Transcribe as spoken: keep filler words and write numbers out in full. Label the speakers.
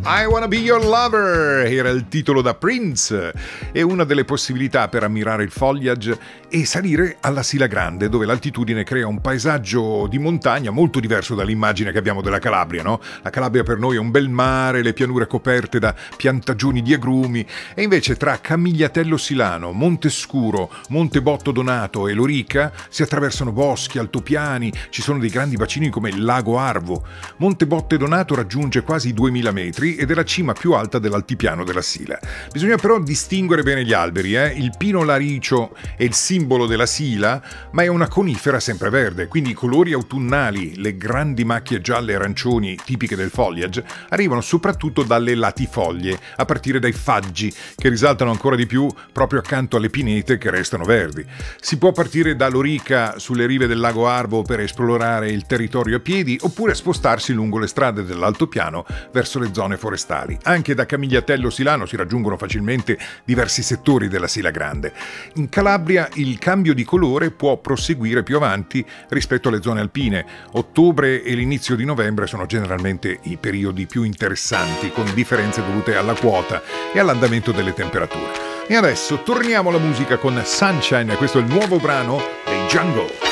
Speaker 1: I Wanna Be Your Lover era il titolo da Prince, e una delle possibilità per ammirare il foliage è salire alla Sila Grande, dove l'altitudine crea un paesaggio di montagna molto diverso dall'immagine che abbiamo della Calabria, no? La Calabria per noi è un bel mare, le pianure coperte da piantagioni di agrumi, e invece tra Camigliatello Silano, Montescuro, Monte Botto Donato e Lorica si attraversano boschi, altopiani, ci sono dei grandi bacini come il Lago Arvo. Monte Botte Donato raggiunge quasi i duemila metri ed è la cima più alta dell'altipiano della Sila. Bisogna però distinguere bene gli alberi, eh? Il pino laricio è il simbolo della Sila, ma è una conifera sempreverde, quindi i colori autunnali, le grandi macchie gialle e arancioni tipiche del foliage, arrivano soprattutto dalle latifoglie, a partire dai faggi, che risaltano ancora di più proprio accanto alle pinete che restano verdi. Si può partire da Lorica sulle rive del lago Arvo per esplorare il territorio a piedi, oppure spostarsi lungo le strade dell'altopiano verso le zone forestali. Anche da Camigliatello Silano si raggiungono facilmente diversi settori della Sila Grande. In Calabria il cambio di colore può proseguire più avanti rispetto alle zone alpine. Ottobre e l'inizio di novembre sono generalmente i periodi più interessanti, con differenze dovute alla quota e all'andamento delle temperature. E adesso torniamo alla musica con Sunshine, questo è il nuovo brano dei Jungle.